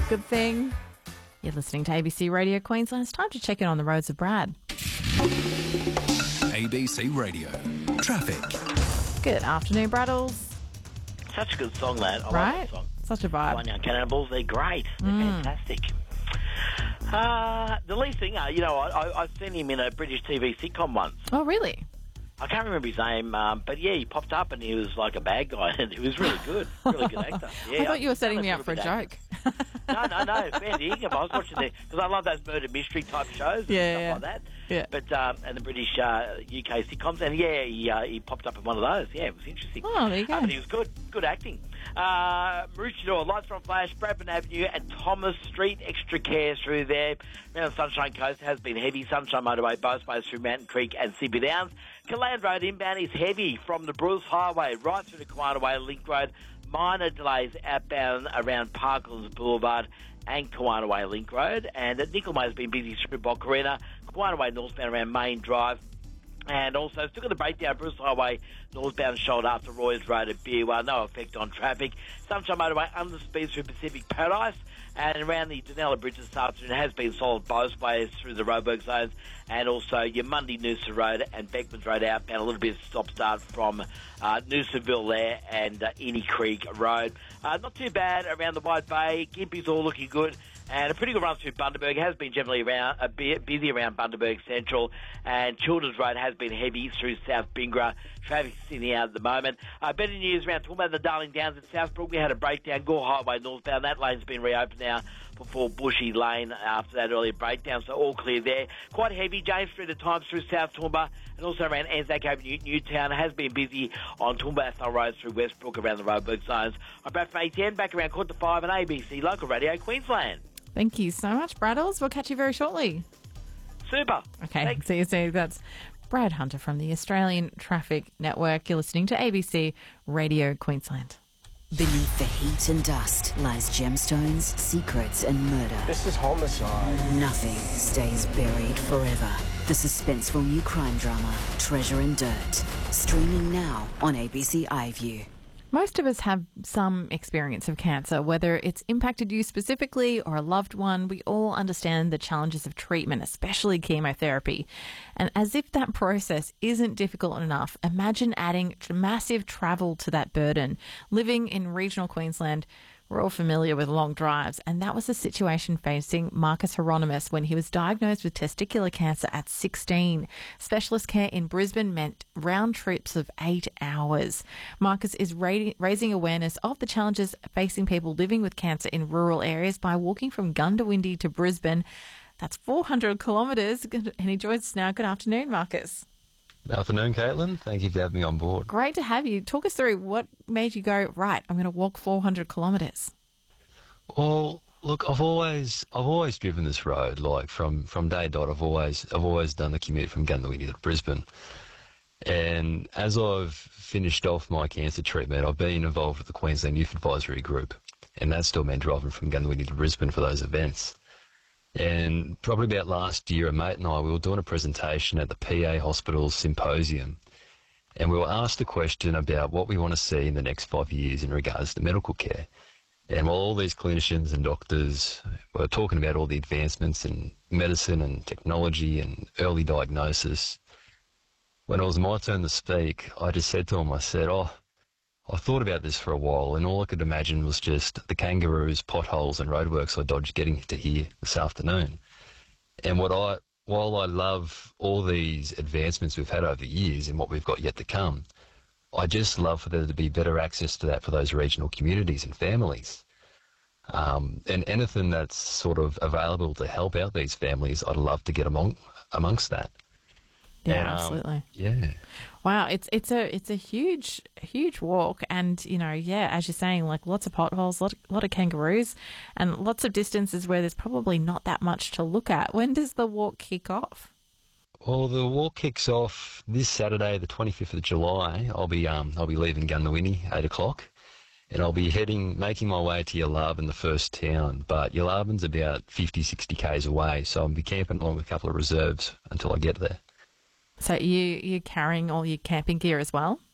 good thing. You're listening to ABC Radio Queensland. It's time to check in on the roads with Brad. ABC Radio. Traffic. Good afternoon, Braddles. Such a good song, lad. I Right? like that song. Such a vibe. One Young Cannonballs, they're great. They're fantastic. The least thing, I've seen him in a British TV sitcom once. Oh, really? I can't remember his name, but yeah, he popped up and he was like a bad guy, and he was really good. Really good actor. Yeah, I thought you were setting me up for a joke. No, fair dinkum. I was watching because I love those murder mystery type shows and stuff like that. Yeah. But and the British UK sitcoms, and he popped up in one of those. Yeah, it was interesting. Oh, there you go. But he was good acting. Maroochydore, Lights on Flash, Bradman Avenue and Thomas Street, extra care through there. Around the Sunshine Coast has been heavy. Sunshine Motorway, both ways through Mountain Creek and Sippy Downs. Killand Road inbound is heavy from the Bruce Highway right through to Kiwana Way Link Road. Minor delays outbound around Parklands Boulevard and Kiwana Way Link Road. And at Nickel May has been busy through Bocarina, Kiwana Way northbound around Main Drive. And also, still got the breakdown, Bruce Highway, northbound shoulder after Royals Road at Beerwell, no effect on traffic. Sunshine Motorway under speed through Pacific Paradise, and around the Dunella Bridge this afternoon has been solid both ways through the Roebuck zones, and also your Monday Noosa Road and Beckmans Road outbound, a little bit of stop-start from Noosaville there and Inny Creek Road. Not too bad around the White Bay. Gympie's all looking good. And a pretty good run through Bundaberg. Has been generally around a bit busy around Bundaberg Central, and Children's Road has been heavy through South Bingra. Traffic's thinning out at the moment. Better news around Toowoomba and the Darling Downs at Southbrook. We had a breakdown. Gore Highway northbound. That lane's been reopened now before Bushy Lane after that earlier breakdown, so all clear there. Quite heavy. James Street at times through South Toowoomba, and also around Anzac Avenue, Newtown. Has been busy on Toowoomba Athol Road through Westbrook around the Roebuck zones. I'm back from ATN, back around 4:45 on ABC Local Radio Queensland. Thank you so much, Braddles. We'll catch you very shortly. Super. Okay, Thanks. see you soon. That's Brad Hunter from the Australian Traffic Network. You're listening to ABC Radio Queensland. Beneath the heat and dust lies gemstones, secrets and murder. This is homicide. Nothing stays buried forever. The suspenseful new crime drama, Treasure and Dirt. Streaming now on ABC iView. Most of us have some experience of cancer, whether it's impacted you specifically or a loved one. We all understand the challenges of treatment, especially chemotherapy. And as if that process isn't difficult enough, imagine adding massive travel to that burden. Living in regional Queensland, we're all familiar with long drives, and that was the situation facing Marcus Hieronymus when he was diagnosed with testicular cancer at 16. Specialist care in Brisbane meant round trips of 8 hours. Marcus is raising awareness of the challenges facing people living with cancer in rural areas by walking from Gundawindi to Brisbane. That's 400 kilometres, and he joins us now. Good afternoon, Marcus. Good afternoon, Caitlin. Thank you for having me on board. Great to have you. Talk us through what made you go, right, I'm going to walk 400 kilometres. Well, look, I've always driven this road. Like from day dot, I've always done the commute from Gundawindi to Brisbane. And as I've finished off my cancer treatment, I've been involved with the Queensland Youth Advisory Group, and that's still meant driving from Gundawindi to Brisbane for those events. And probably about last year, a mate and I, we were doing a presentation at the PA Hospital Symposium, and we were asked a question about what we want to see in the next 5 years in regards to medical care. And while all these clinicians and doctors were talking about all the advancements in medicine and technology and early diagnosis, when it was my turn to speak, I just said to them, I said, I've thought about this for a while, and all I could imagine was just the kangaroos, potholes and roadworks I dodged getting to here this afternoon. And while I love all these advancements we've had over the years and what we've got yet to come, I just love for there to be better access to that for those regional communities and families. And anything that's sort of available to help out these families, I'd love to get amongst that. Yeah, And, absolutely. Yeah. Wow, it's a huge walk, and as you're saying, like lots of potholes, lot of kangaroos, and lots of distances where there's probably not that much to look at. When does the walk kick off? Well, the walk kicks off this Saturday, the 25th of July. I'll be leaving Gundawindi 8 o'clock, and I'll be making my way to Yarrabin, the first town. But Yarrabin's about 50, 60 k's away, so I'll be camping along with a couple of reserves until I get there. So you're carrying all your camping gear as well?